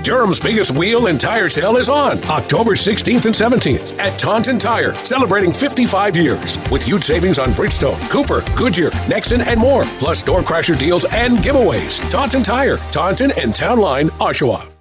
Durham's biggest wheel and tire sale is on October 16th and 17th at Taunton Tire, celebrating 55 years with huge savings on Bridgestone, Cooper, Goodyear, Nexen, and more, plus door crasher deals and giveaways. Taunton Tire, Taunton and Town Line, Oshawa.